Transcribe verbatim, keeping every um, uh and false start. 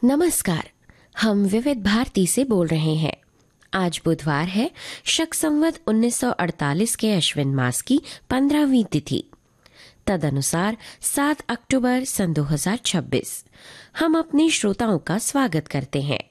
नमस्कार। हम विविध भारती से बोल रहे हैं। आज बुधवार है, शक संवत उन्नीस सौ अड़तालीस के अश्विन मास की पंद्रहवीं तिथि, तदनुसार सात अक्टूबर सन दो हज़ार छब्बीस। हम अपने श्रोताओं का स्वागत करते हैं।